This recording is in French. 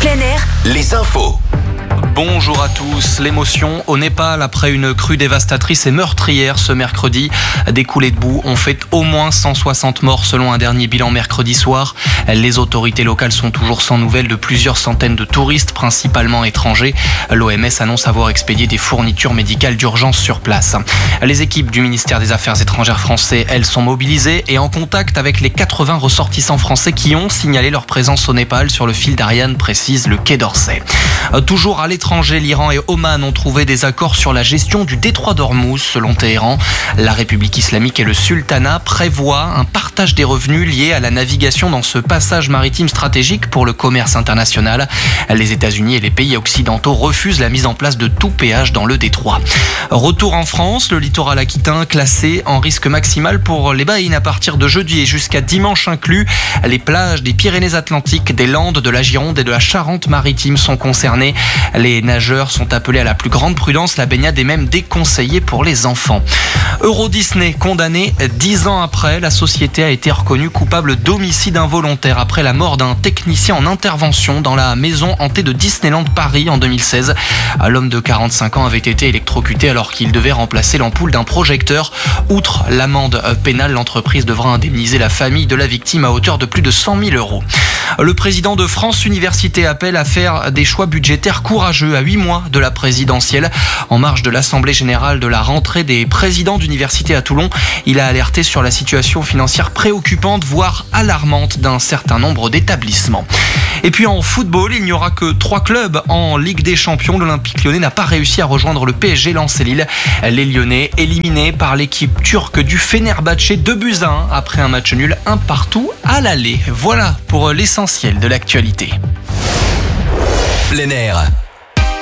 Plein air, les infos. Bonjour à tous. L'émotion au Népal après une crue dévastatrice et meurtrière ce mercredi. Des coulées de boue ont fait au moins 160 morts selon un dernier bilan mercredi soir. Les autorités locales sont toujours sans nouvelles de plusieurs centaines de touristes, principalement étrangers. L'OMS annonce avoir expédié des fournitures médicales d'urgence sur place. Les équipes du ministère des Affaires étrangères français, elles, sont mobilisées et en contact avec les 80 ressortissants français qui ont signalé leur présence au Népal sur le fil d'Ariane, précise le Quai d'Orsay. Toujours à l'étranger, l'Iran et Oman ont trouvé des accords sur la gestion du détroit d'Ormuz, selon Téhéran. La République islamique et le sultanat prévoient un partage des revenus liés à la navigation dans ce passage maritime stratégique pour le commerce international. Les États-Unis et les pays occidentaux refusent la mise en place de tout péage dans le détroit. Retour en France, le littoral aquitain classé en risque maximal pour les baïnes à partir de jeudi et jusqu'à dimanche inclus. Les plages des Pyrénées-Atlantiques, des Landes, de la Gironde et de la Charente-Maritime sont concernées. Les nageurs sont appelés à la plus grande prudence. La baignade est même déconseillée pour les enfants. Euro Disney condamné 10 ans après. La société a été reconnue coupable d'homicide involontaire après la mort d'un technicien en intervention dans la maison hantée de Disneyland Paris en 2016. L'homme de 45 ans avait été électrocuté alors qu'il devait remplacer l'ampoule d'un projecteur. Outre l'amende pénale, l'entreprise devra indemniser la famille de la victime à hauteur de plus de 100 000 euros. Le président de France Université appelle à faire des choix budgétaires courageux à 8 mois de la présidentielle. En marge de l'Assemblée générale de la rentrée des présidents d'université à Toulon, il a alerté sur la situation financière préoccupante, voire alarmante d'un certain nombre d'établissements. Et puis en football, il n'y aura que 3 clubs en Ligue des Champions. L'Olympique Lyonnais n'a pas réussi à rejoindre le PSG, Lens et Lille. Les Lyonnais éliminés par l'équipe turque du Fenerbahçe 2-1 après un match nul 1-1 à l'aller. Voilà pour l'essentiel de l'actualité. Plein air,